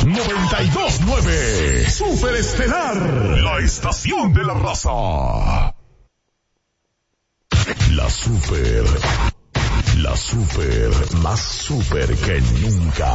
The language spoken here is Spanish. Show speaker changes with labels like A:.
A: 92.9 Super Estelar, la estación de la raza. La super más super que nunca.